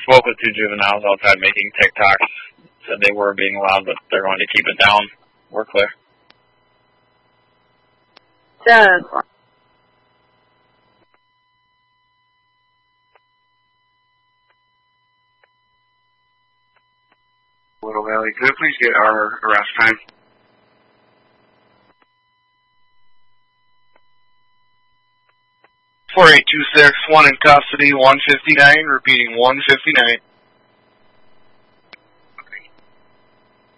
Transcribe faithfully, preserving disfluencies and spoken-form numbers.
spoke with two juveniles outside making TikToks. Said they were being allowed, but they're going to keep it down. We're clear. Doug. Little Valley, could I please get our arrest time? four eight two six, one in custody, one fifty-nine, repeating one fifty-nine.